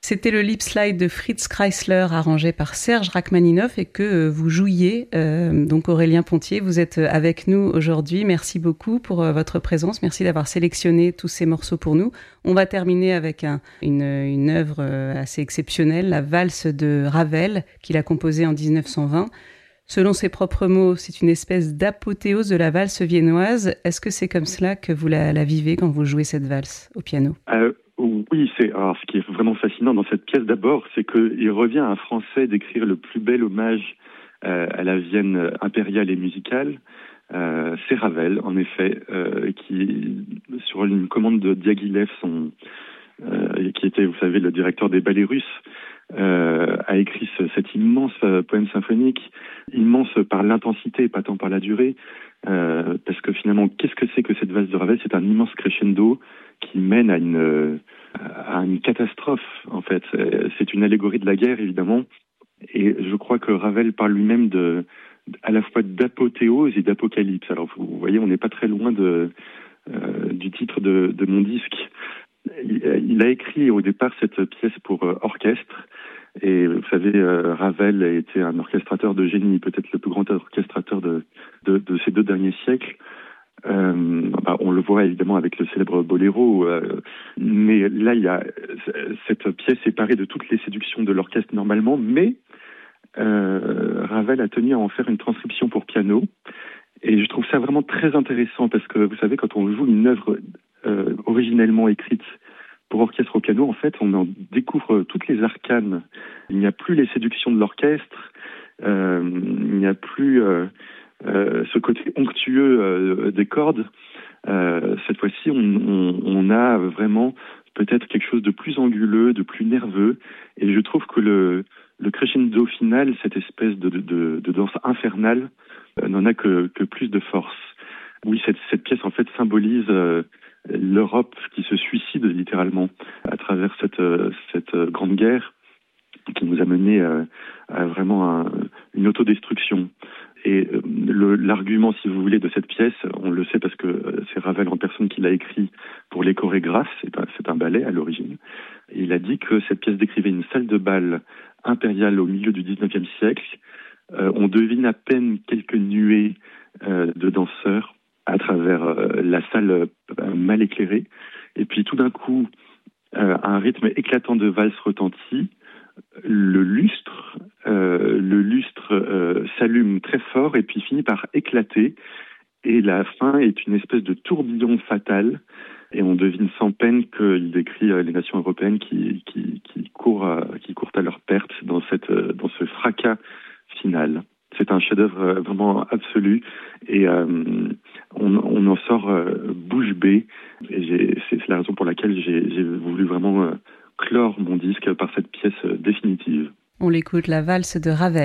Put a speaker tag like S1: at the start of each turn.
S1: C'était le Lip Slide de Fritz Kreisler arrangé par Serge Rachmaninoff et que vous jouiez. Donc Aurélien Pontier, vous êtes avec nous aujourd'hui. Merci beaucoup pour votre présence. Merci d'avoir sélectionné tous ces morceaux pour nous. On va terminer avec une œuvre assez exceptionnelle, la valse de Ravel, qu'il a composée en 1920. Selon ses propres mots, c'est une espèce d'apothéose de la valse viennoise. Est-ce que c'est comme cela que vous la vivez quand vous jouez cette valse au piano ?
S2: Oui, alors, ce qui est vraiment fascinant dans cette pièce d'abord, c'est qu'il revient à un Français d'écrire le plus bel hommage à la Vienne impériale et musicale. C'est Ravel, en effet, qui, sur une commande de Diaghilev, qui était, vous savez, le directeur des ballets russes, a écrit cet immense poème symphonique, immense par l'intensité, pas tant par la durée, parce que finalement, qu'est-ce que c'est que cette valse de Ravel ? C'est un immense crescendo qui mène à une catastrophe, en fait. C'est une allégorie de la guerre, évidemment, et je crois que Ravel parle lui-même à la fois d'apothéose et d'apocalypse. Alors, vous voyez, on n'est pas très loin du titre de mon disque. Il a écrit au départ cette pièce pour orchestre, et vous savez, Ravel a été un orchestrateur de génie, peut-être le plus grand orchestrateur de ces 2 derniers siècles. On le voit évidemment avec le célèbre Boléro, mais là, cette pièce est parée de toutes les séductions de l'orchestre normalement, mais Ravel a tenu à en faire une transcription pour piano, et je trouve ça vraiment très intéressant parce que, vous savez, quand on joue une œuvre originellement écrite pour orchestre au piano, en fait, on en découvre toutes les arcanes. Il n'y a plus les séductions de l'orchestre, il n'y a plus ce côté onctueux des cordes. Cette fois-ci, on a vraiment peut-être quelque chose de plus anguleux, de plus nerveux, et je trouve que le crescendo final, cette espèce de danse infernale, n'en a que plus de force. Oui, cette pièce, en fait, symbolise l'Europe qui se suicide littéralement à travers cette grande guerre qui nous a mené à vraiment une autodestruction. Et l'argument, si vous voulez, de cette pièce, on le sait parce que c'est Ravel en personne qui l'a écrit pour les chorégraphes, c'est un ballet à l'origine. Et il a dit que cette pièce décrivait une salle de bal impériale au milieu du 19e siècle. On devine à peine quelques nuées de danseurs à travers la salle mal éclairée. Et puis tout d'un coup, un rythme éclatant de valse retentit. Le lustre s'allume très fort et puis finit par éclater. Et la fin est une espèce de tourbillon fatal. Et on devine sans peine qu'il décrit les nations européennes qui courent à leur perte dans ce fracas final. C'est un chef-d'œuvre vraiment absolu et on en sort bouche bée. Et c'est la raison pour laquelle j'ai voulu vraiment clore mon disque par cette pièce définitive.
S1: On l'écoute, la valse de Ravel.